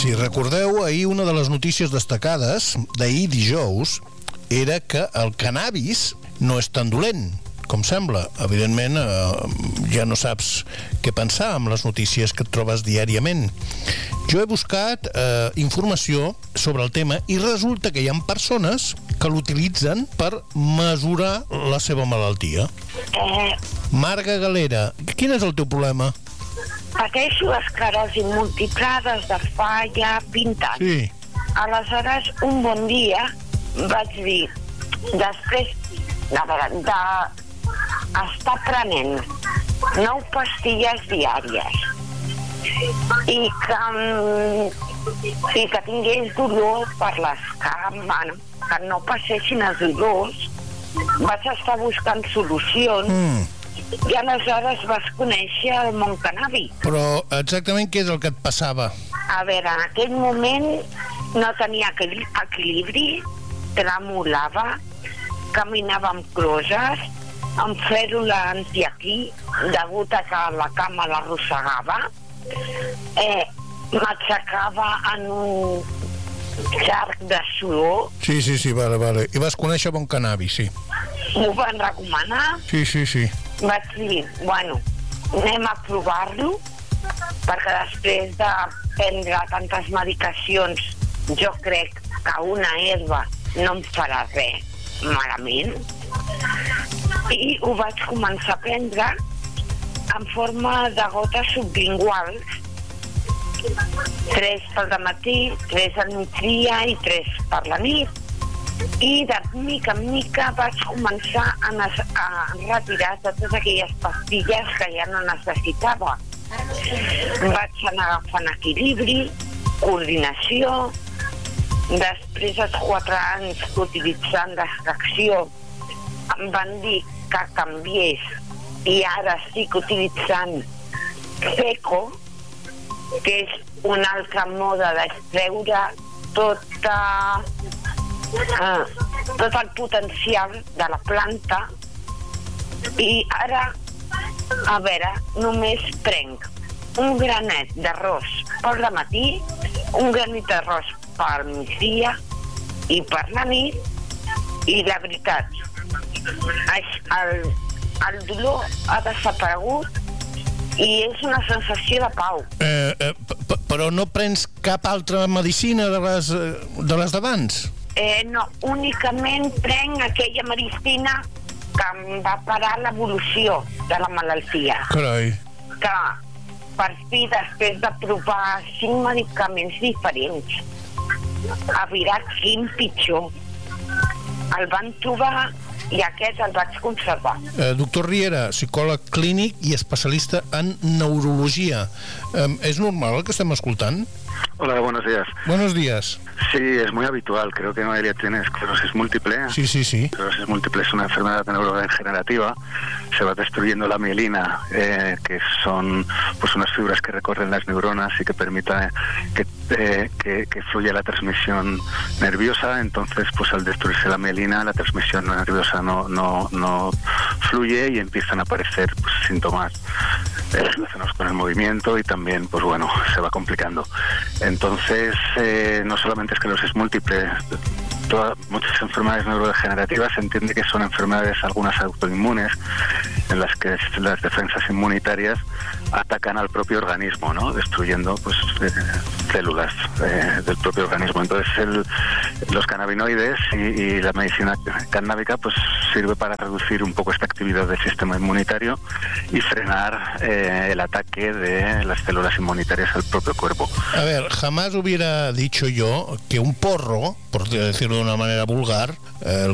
Si recordeu, ahir una de les notícies destacades d'ahir dijous era que el cannabis no és tan dolent com sembla. Evidentment, ja no saps què pensar amb les notícies que et trobes diàriament. Jo he buscat informació sobre el tema i resulta que hi ha persones que l'utilitzen per mesurar la seva malaltia. Marga Galera, quin és el teu problema? Pateixo esclerosi múltiple de fa ja 20 anys. Sí. Aleshores, un bon dia vaig dir, després d'estar prenent 9 pastilles diàries i que tingués dolor per les cames, que no passessin els dolors, vaig estar buscant solucions. I aleshores vas conèixer el món cannàbic. Però exactament què és el que et passava? A veure, en aquell moment no tenia equilibri, tremolava, caminava amb crosses, amb fèrula antiaquí, degut a que la cama l'arrossegava, m'aixecava en un llarg de sudor. Sí, vale. I vas conèixer bon cannabis, sí. M'ho van recomanar. Sí. Vaig dir, bueno, anem a provar-lo, perquè després de prendre tantes medicacions jo crec que una herba no em farà res malament. I ho vaig començar a prendre en forma de gotes sublinguals, 3 pel dematí, 3 al migdia i 3 per la nit. I de mica en mica vaig començar a retirar totes aquelles pastilles que ja no necessitava. Vaig anar agafant equilibri, coordinació. Després dels 4 anys utilitzant l'extracció em van dir que canviés i ara estic utilitzant Seco, que és un altre mode d'extreure tot el potencial de la planta. I ara, a veure, només prenc un granet d'arròs pel matí, un granet d'arròs pel migdia i per la nit, i la veritat, el dolor ha desaparegut i és una sensació de pau. Però no prens cap altra medicina de les d'abans? No, únicament prenc aquella medicina que em va parar l'evolució de la malaltia. Carai. Que per fi, després de provar 5 medicaments diferents, a veure quin pitjor el van trobar i aquest el vaig conservar. Doctor Riera, psicòleg clínic i especialista en neurologia. ¿Es normal el que estem escoltant? Hola, buenos días. Buenos días. Sí, es muy habitual. Creo que la mayoría tiene esclerosis múltiple. Sí. Esclerosis múltiple es una enfermedad neurodegenerativa. Se va destruyendo la mielina, que son pues unas fibras que recorren las neuronas y que permiten que fluya la transmisión nerviosa. Entonces, pues al destruirse la mielina, la transmisión nerviosa no fluye y empiezan a aparecer pues, síntomas relacionados con el movimiento y también, pues bueno, se va complicando. Entonces, no solamente esclerosis múltiple, muchas enfermedades neurodegenerativas se entiende que son enfermedades algunas autoinmunes en las que las defensas inmunitarias atacan al propio organismo, ¿no? Destruyendo pues células del propio organismo. Entonces los cannabinoides y la medicina cannábica pues sirve para reducir un poco esta actividad del sistema inmunitario y frenar el ataque de las células inmunitarias al propio cuerpo. A ver, jamás hubiera dicho yo que un porro, por decirlo de una manera vulgar,